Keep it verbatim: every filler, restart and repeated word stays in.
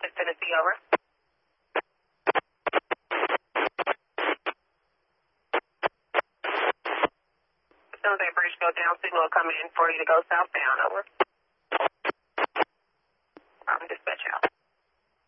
Memphis, Tennessee, over. As soon as that bridge goes down, signal will come in for you to go southbound, over. Um, dispatch out.